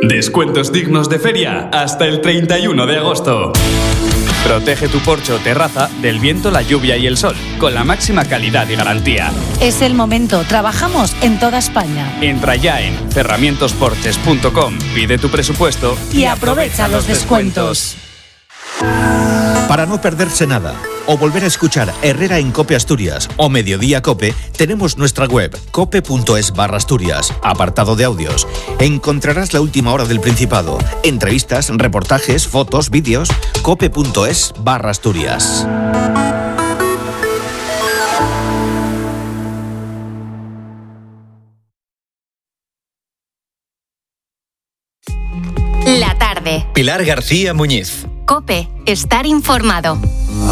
Descuentos dignos de feria hasta el 31 de agosto. Protege tu porche o terraza del viento, la lluvia y el sol, con la máxima calidad y garantía. Es el momento, trabajamos en toda España. Entra ya en cerramientosporches.com, pide tu presupuesto y aprovecha los descuentos. Para no perderse nada o volver a escuchar Herrera en Cope Asturias o Mediodía Cope, tenemos nuestra web cope.es/Asturias, apartado de audios. Encontrarás la última hora del Principado, entrevistas, reportajes, fotos, vídeos. cope.es/Asturias. La tarde. Pilar García Muñiz. COPE. Estar informado.